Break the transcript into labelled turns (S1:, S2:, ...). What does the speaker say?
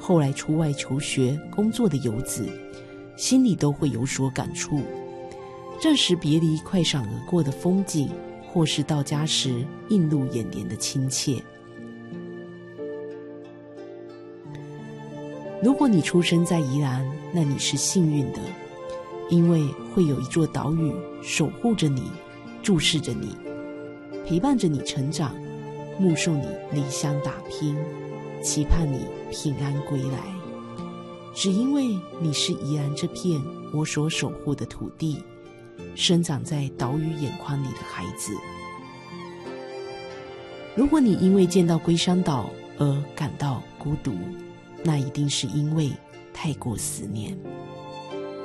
S1: 后来出外求学工作的游子，心里都会有所感触。暂时别离快闪而过的风景，或是到家时映入眼帘的亲切。如果你出生在宜兰，那你是幸运的，因为会有一座岛屿守护着你，注视着你，陪伴着你成长，目送你离乡打拼，期盼你平安归来。只因为你是宜兰这片我所守护的土地，生长在岛屿眼眶里的孩子。如果你因为见到龟山岛而感到孤独，那一定是因为太过思念。